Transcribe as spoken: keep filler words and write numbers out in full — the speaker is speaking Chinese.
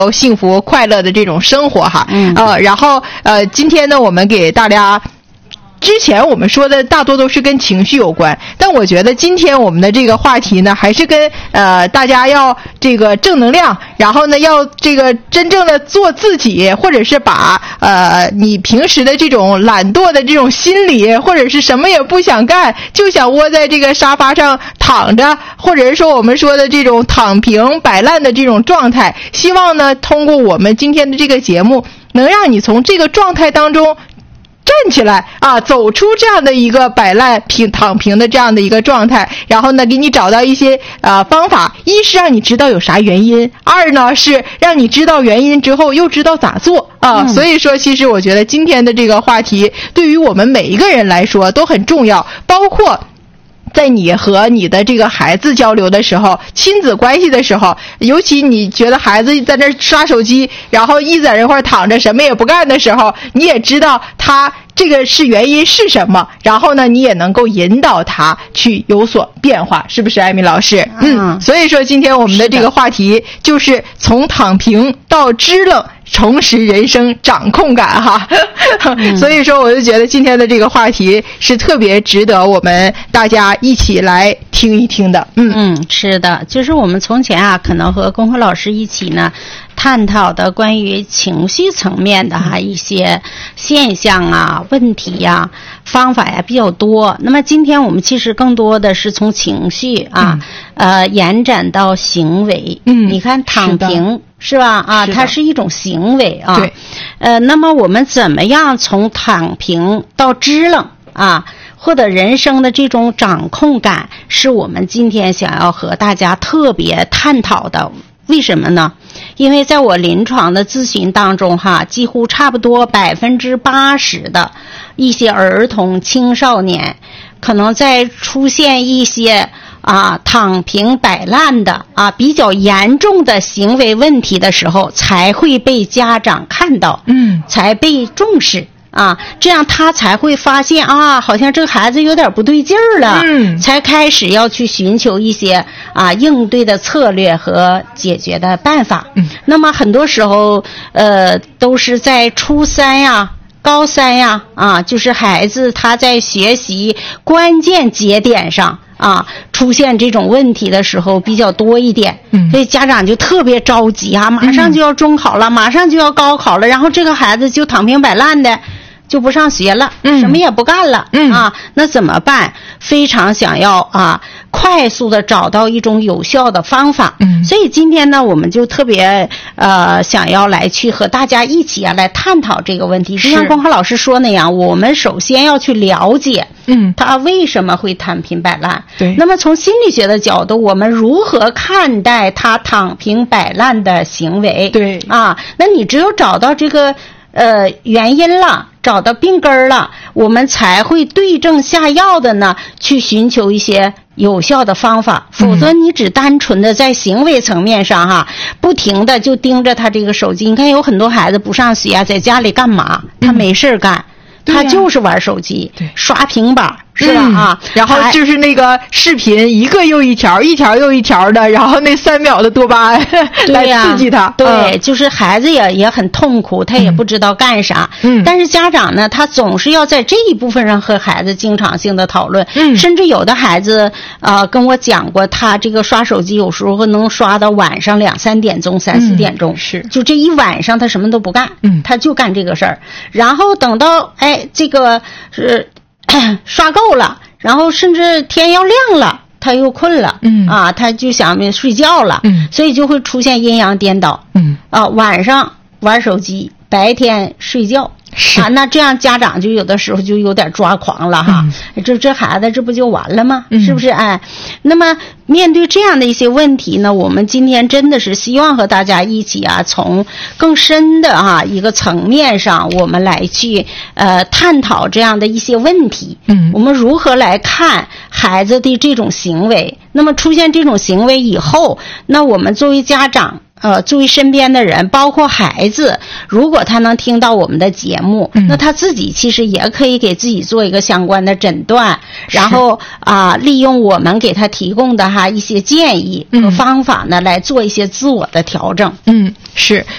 幸福快乐的这种生活哈。嗯，呃，然后呃，今天呢，我们给大家。之前我们说的大多都是跟情绪有关，但我觉得今天我们的这个话题呢，还是跟呃大家要这个正能量，然后呢要这个真正的做自己，或者是把呃你平时的这种懒惰的这种心理，或者是什么也不想干，就想窝在这个沙发上躺着，或者是说我们说的这种躺平摆烂的这种状态，希望呢通过我们今天的这个节目，能让你从这个状态当中站起来啊，走出这样的一个摆烂平躺平的这样的一个状态，然后呢给你找到一些呃方法，一是让你知道有啥原因，二呢是让你知道原因之后又知道咋做啊、嗯、所以说其实我觉得今天的这个话题对于我们每一个人来说都很重要，包括在你和你的这个孩子交流的时候，亲子关系的时候，尤其你觉得孩子在那刷手机，然后一在那块躺着什么也不干的时候，你也知道他这个是原因是什么，然后呢你也能够引导他去有所变化，是不是艾米老师？嗯，所以说今天我们的这个话题就是从躺平到支棱，重拾人生掌控感哈、嗯、所以说我就觉得今天的这个话题是特别值得我们大家一起来听一听的。 嗯嗯，是的，就是我们从前啊可能和龚和老师一起呢探讨的关于情绪层面的哈、嗯、一些现象啊问题呀、啊、方法呀比较多，那么今天我们其实更多的是从情绪啊、嗯、呃延展到行为。嗯，你看躺平是吧？啊，它是一种行为啊。对。呃，那么我们怎么样从躺平到支棱啊，获得人生的这种掌控感，是我们今天想要和大家特别探讨的。为什么呢？因为在我临床的咨询当中哈，几乎差不多百分之八十的一些儿童青少年，可能在出现一些啊躺平摆烂的啊比较严重的行为问题的时候，才会被家长看到，嗯，才被重视啊，这样他才会发现啊，好像这个孩子有点不对劲儿了，嗯，才开始要去寻求一些啊应对的策略和解决的办法。嗯，那么很多时候呃都是在初三呀、高三呀啊，就是孩子他在学习关键节点上啊出现这种问题的时候比较多一点，嗯，所以家长就特别着急啊，马上就要中考了，嗯，马上就要高考了，然后这个孩子就躺平摆烂的就不上学了，嗯，什么也不干了，嗯啊，那怎么办？非常想要啊快速的找到一种有效的方法，嗯，所以今天呢，我们就特别呃想要来去和大家一起啊来探讨这个问题。就像龚和老师说那样，我们首先要去了解，嗯，他为什么会躺平摆烂？对。那么从心理学的角度，我们如何看待他躺平摆烂的行为？对啊，那你只有找到这个呃原因了，找到病根了，我们才会对症下药的呢去寻求一些有效的方法，否则你只单纯的在行为层面上哈，不停的就盯着他这个手机。你看有很多孩子不上学啊，在家里干嘛？他没事干，嗯，他就是玩手机，刷平板，是吧？啊，嗯， 然后就是那个视频一个又一条，一条又一条的，然后那三秒的多巴胺来刺激他。 对，嗯，就是孩子也也很痛苦，他也不知道干啥。嗯，但是家长呢，他总是要在这一部分上和孩子经常性的讨论。嗯，甚至有的孩子呃跟我讲过，他这个刷手机有时候能刷到晚上两三点钟、三四点钟，嗯，是就这一晚上他什么都不干，嗯，他就干这个事儿，然后等到哎这个是。刷够了，然后甚至天要亮了，他又困了，嗯啊，他就想睡觉了，嗯，所以就会出现阴阳颠倒，嗯啊，晚上玩手机，白天睡觉。啊，那这样家长就有的时候就有点抓狂了哈，嗯，这这孩子这不就完了吗？嗯，是不是？哎，那么面对这样的一些问题呢，我们今天真的是希望和大家一起啊，从更深的啊一个层面上，我们来去呃探讨这样的一些问题。嗯，我们如何来看孩子的这种行为？那么出现这种行为以后，那我们作为家长。呃，作为身边的人，包括孩子，如果他能听到我们的节目，嗯，那他自己其实也可以给自己做一个相关的诊断，然后啊，呃，利用我们给他提供的哈一些建议和方法呢，嗯，来做一些自我的调整。 嗯，是，